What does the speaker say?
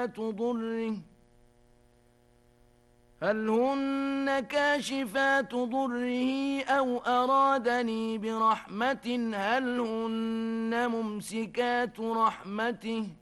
ضره هل هن كاشفات ضره أو أرادني برحمة هل هن ممسكات رحمته